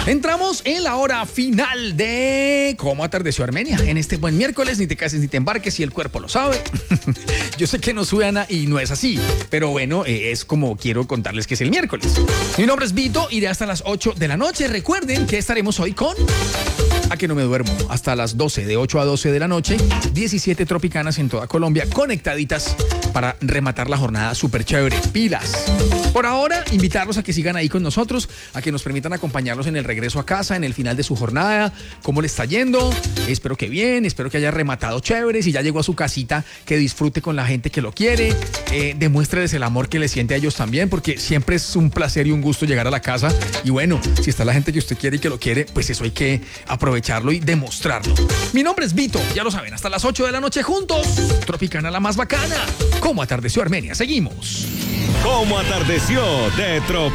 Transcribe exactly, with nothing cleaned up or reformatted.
Entramos en la hora final de Cómo atardeció Armenia. En este buen miércoles, ni te cases ni te embarques si el cuerpo lo sabe. Yo sé que no suena y no es así, pero bueno, eh, es como quiero contarles que es el miércoles. Mi nombre es Vito, iré hasta las ocho de la noche. Recuerden que estaremos hoy con A que no me duermo, hasta las doce, de ocho a doce de la noche, diecisiete tropicanas en toda Colombia, conectaditas para rematar la jornada súper chévere. Pilas. Por ahora, invitarlos a que sigan ahí con nosotros, a que nos permitan acompañarlos en el regreso a casa, en el final de su jornada, cómo le está yendo. Espero que bien, espero que haya rematado chévere. Si ya llegó a su casita, que disfrute con la gente que lo quiere, eh, demuéstreles el amor que le siente a ellos también, porque siempre es un placer y un gusto llegar a la casa. Y bueno, si está la gente que usted quiere y que lo quiere, pues eso hay que aprovecharlo y demostrarlo. Mi nombre es Vito, ya lo saben, hasta las ocho de la noche juntos. Tropicana la más bacana. Cómo atardeció Armenia, seguimos. Cómo atardeció de Tropicana.